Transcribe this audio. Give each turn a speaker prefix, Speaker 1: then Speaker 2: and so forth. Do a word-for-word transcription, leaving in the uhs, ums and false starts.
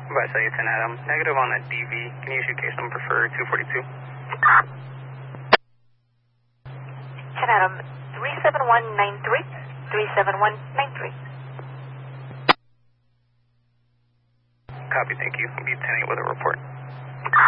Speaker 1: By say ten Adam, negative on a D V. Can you issue case number for two forty-two?
Speaker 2: ten Adam, three seven one nine three, three seven one nine three.
Speaker 1: Copy, thank you. I'll be ten eight with a report.